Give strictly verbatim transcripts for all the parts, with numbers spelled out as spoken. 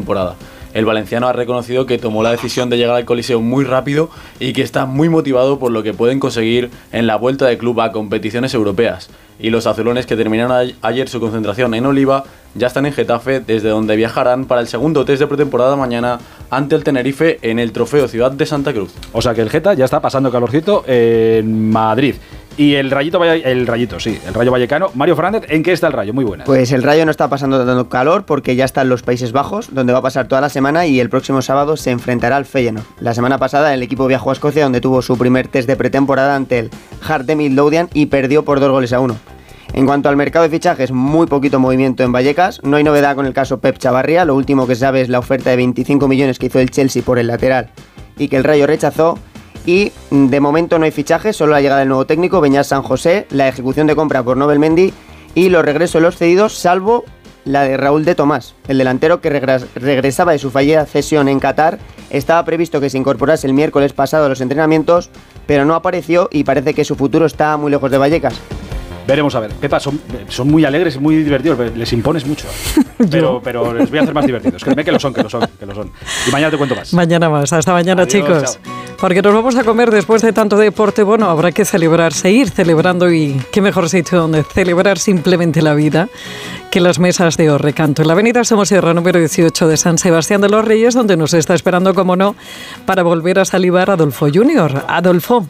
pretemporada. El valenciano ha reconocido que tomó la decisión de llegar al Coliseo muy rápido y que está muy motivado por lo que pueden conseguir en la vuelta del club a competiciones europeas. Y los azulones, que terminaron a- ayer su concentración en Oliva, ya están en Getafe, desde donde viajarán para el segundo test de pretemporada mañana ante el Tenerife en el Trofeo Ciudad de Santa Cruz. O sea que el Geta ya está pasando calorcito en Madrid. Y el Rayito, Valle- el Rayito, sí, el Rayo Vallecano. Mario Fernández, ¿en qué está el Rayo? Muy buena. Pues el Rayo no está pasando tanto calor porque ya está en los Países Bajos, donde va a pasar toda la semana, y el próximo sábado se enfrentará al Feyenoord. La semana pasada el equipo viajó a Escocia, donde tuvo su primer test de pretemporada ante el Heart de Midlothian y perdió por dos goles a uno. En cuanto al mercado de fichajes, muy poquito movimiento en Vallecas. No hay novedad con el caso Pep Chavarría. Lo último que se sabe es la oferta de veinticinco millones que hizo el Chelsea por el lateral y que el Rayo rechazó. Y de momento no hay fichajes, solo la llegada del nuevo técnico, Beñat San José, la ejecución de compra por Nobel Mendy y los regresos de los cedidos, salvo la de Raúl de Tomás. El delantero, que regres- regresaba de su fallida cesión en Qatar, estaba previsto que se incorporase el miércoles pasado a los entrenamientos, pero no apareció y parece que su futuro está muy lejos de Vallecas. Veremos a ver. Pepa, son, son muy alegres y muy divertidos. Les impones mucho. Pero, pero les voy a hacer más divertidos. Créeme que lo son, que lo son, que lo son. Y mañana te cuento más. Mañana más. Hasta mañana, Adiós, chicos. chao. Porque nos vamos a comer después de tanto deporte. Bueno, habrá que celebrar, seguir celebrando, y qué mejor sitio donde celebrar simplemente la vida que las mesas de Orrecanto. En la avenida Somosierra número dieciocho de San Sebastián de los Reyes, donde nos está esperando, como no, para volver a salivar Adolfo junior Adolfo.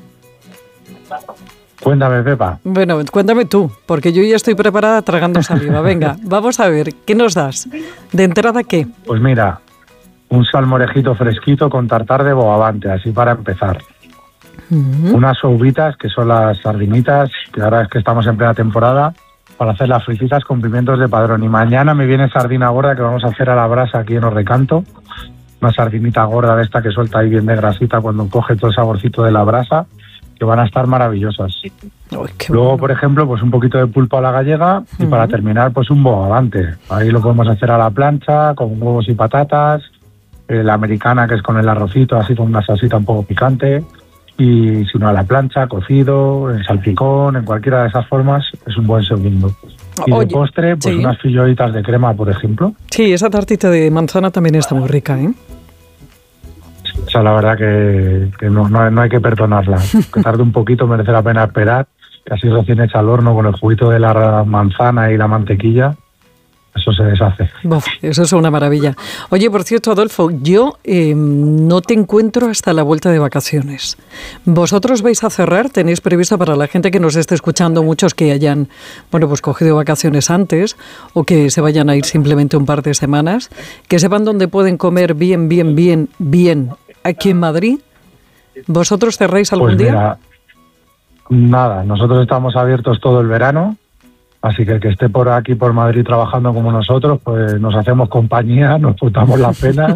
Cuéntame, Pepa. Bueno, cuéntame tú, porque yo ya estoy preparada tragando saliva. Venga, vamos a ver, ¿qué nos das? ¿De entrada qué? Pues mira, un salmorejito fresquito con tartar de bogavante, así para empezar. Uh-huh. Unas soubitas, que son las sardinitas, que ahora es que estamos en plena temporada, para hacer las frititas con pimientos de Padrón. Y mañana me viene sardina gorda, que vamos a hacer a la brasa aquí en Orrecanto. Una sardinita gorda de esta que suelta ahí bien de grasita cuando coge todo el saborcito de la brasa, que van a estar maravillosas. Uy, qué Luego, bueno. por ejemplo, pues un poquito de pulpo a la gallega y Ujú. para terminar, pues un bogavante. Ahí lo podemos hacer a la plancha, con huevos y patatas, eh, la americana, que es con el arrocito, así con una salsita un poco picante, y si no a la plancha, cocido, en salpicón, en cualquiera de esas formas, es un buen segundo. Y Oye, de postre, pues sí. unas fillolitas de crema, por ejemplo. Sí, esa tartita de manzana también está muy rica, ¿eh? O sea, la verdad que, que no, no, no hay que perdonarla. Que tarde un poquito, merece la pena esperar. Casi recién hecha al horno con el juguito de la manzana y la mantequilla, eso se deshace. Uf, eso es una maravilla. Oye, por cierto, Adolfo, yo eh, no te encuentro hasta la vuelta de vacaciones. ¿Vosotros vais a cerrar? ¿Tenéis previsto, para la gente que nos esté escuchando, muchos que hayan, bueno, pues cogido vacaciones antes o que se vayan a ir simplemente un par de semanas, que sepan dónde pueden comer bien, bien, bien, bien aquí en Madrid? ¿Vosotros cerráis algún Pues día? mira, nada, nosotros estamos abiertos todo el verano, así que el que esté por aquí, por Madrid, trabajando como nosotros, pues nos hacemos compañía, nos contamos las penas,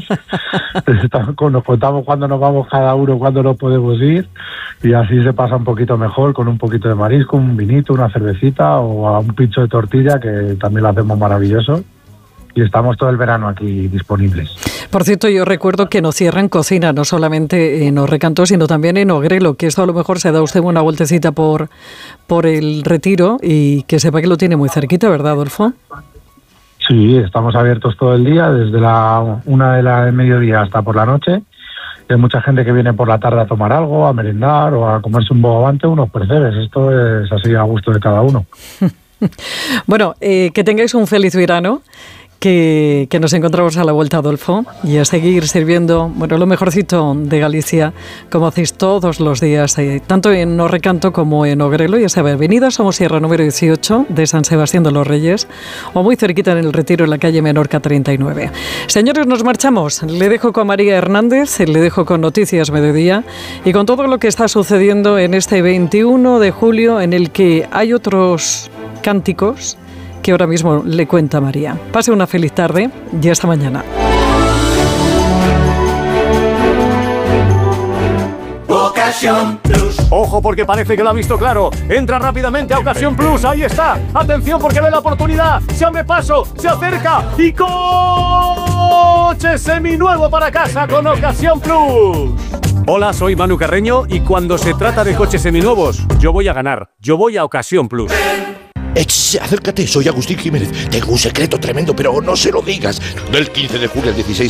nos contamos cuándo nos vamos cada uno, cuándo nos podemos ir, y así se pasa un poquito mejor, con un poquito de marisco, un vinito, una cervecita o a un pincho de tortilla, que también lo hacemos maravilloso. Y estamos todo el verano aquí disponibles. Por cierto, yo recuerdo que no cierran cocina, no solamente en Orrecanto, sino también en Ogrelo, que esto a lo mejor se da usted una vueltecita por, por el Retiro, y que sepa que lo tiene muy cerquita, ¿verdad, Adolfo? Sí, estamos abiertos todo el día, desde la una de la del mediodía hasta por la noche. Hay mucha gente que viene por la tarde a tomar algo, a merendar o a comerse un bogavante, unos percebes. Esto es así a gusto de cada uno. Bueno, eh, que tengáis un feliz verano. Que, que nos encontramos a la vuelta, Adolfo, y a seguir sirviendo, bueno, lo mejorcito de Galicia, como hacéis todos los días, eh, tanto en Orrecanto como en Ogrelo. Ya sabe, avenida Somosierra número dieciocho de San Sebastián de los Reyes, o muy cerquita en el Retiro, en la calle Menorca treinta y nueve. Señores, nos marchamos. Le dejo con María Hernández, le dejo con Noticias Mediodía y con todo lo que está sucediendo en este veintiuno de julio, en el que hay otros cánticos que ahora mismo le cuenta María. Pase una feliz tarde y hasta mañana. Ocasión Plus. Ojo, porque parece que lo ha visto claro. Entra rápidamente a Ocasión Plus. Ahí está. Atención, porque ve la oportunidad. Se abre paso, se acerca y coche seminuevo para casa con Ocasión Plus. Hola, soy Manu Carreño y cuando se trata de coches seminuevos, yo voy a ganar. Yo voy a Ocasión Plus. Ech, acércate, soy Agustín Jiménez. Tengo un secreto tremendo, pero no se lo digas. Del quince de julio al dieciséis